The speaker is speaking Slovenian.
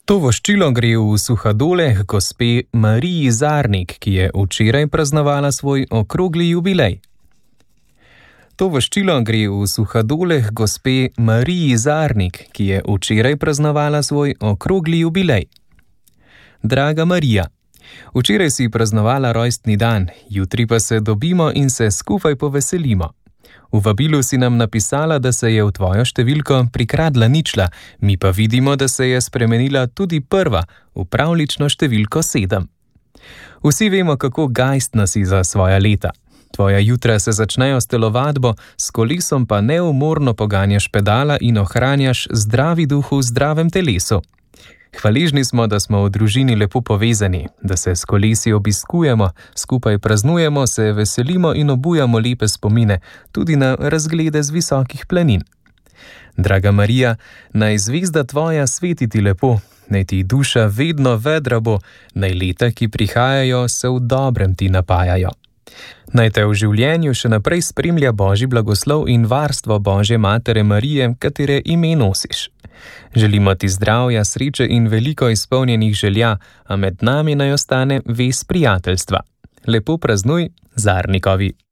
To voščilo gre v Suhadole k gospe Mariji Zarnik, ki je včeraj praznovala svoj okrogli jubilej. To voščilo gre v Suhadole k gospe Mariji Zarnik, ki je včeraj praznovala svoj okrogli jubilej. Draga Marija, včeraj si praznovala rojstni dan, jutri pa se dobimo in se skupaj poveselimo. V vabilu si nam napisala, da se je v tvojo številko prikradla ničla, mi pa vidimo, da se je spremenila tudi prva, v pravlično številko 7. Vsi vemo, kako gajstna si za svoja leta. Tvoja jutra se začnejo s telovadbo, s kolesom pa neumorno poganjaš pedala in ohranjaš zdravi duh v zdravem telesu. Hvaležni smo, da smo v družini lepo povezani, da se s kolesi obiskujemo, skupaj praznujemo, se veselimo in obujamo lepe spomine, tudi na razglede z visokih planin. Draga Marija, naj zvezda tvoja sveti ti lepo, naj ti duša vedno vedra bo, naj leta, ki prihajajo, se v dobrem ti napajajo. Naj te v življenju še naprej spremlja Božji blagoslov in varstvo Božje Matere Marije, katere ime nosiš. Želimo ti zdravja, sreče in veliko izpolnjenih želja, a med nami naj ostane vez prijateljstva. Lepo praznuj, Zarnikovi.